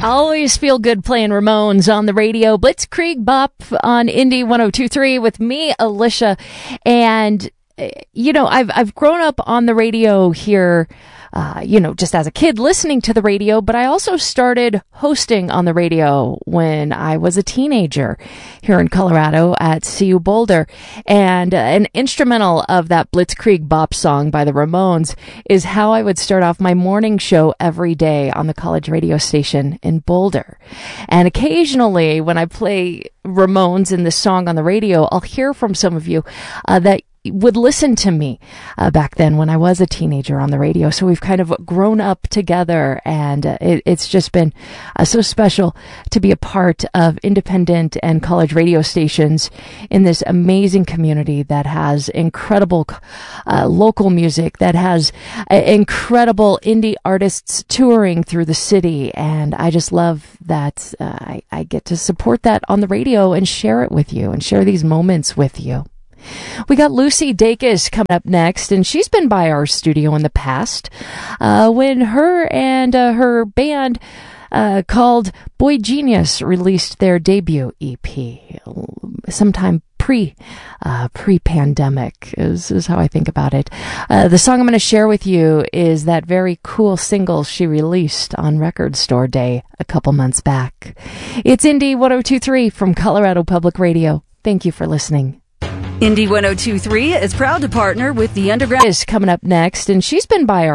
Always feel good playing Ramones on the radio. Blitzkrieg Bop on Indie 102.3 with me, Alicia. And, you know, I've grown up on the radio here, just as a kid listening to the radio, but I also started hosting on the radio when I was a teenager here in Colorado at CU Boulder. And an instrumental of that Blitzkrieg Bop song by the Ramones is how I would start off my morning show every day on the college radio station in Boulder. And occasionally when I play Ramones in this song on the radio, I'll hear from some of you that would listen to me back then when I was a teenager on the radio. So we've kind of grown up together, and it's just been so special to be a part of independent and college radio stations in this amazing community that has incredible local music, that has incredible indie artists touring through the city. And I just love that I get to support that on the radio and share it with you and share these moments with you. We got Lucy Dacus coming up next, and she's been by our studio in the past when her and her band called Boy Genius released their debut EP sometime pre-pandemic is how I think about it. The song I'm going to share with you is that very cool single she released on Record Store Day a couple months back. It's Indie 102.3 from Colorado Public Radio. Thank you for listening. Indie 102.3 is proud to partner with the Underground. Is coming up next, and she's been by our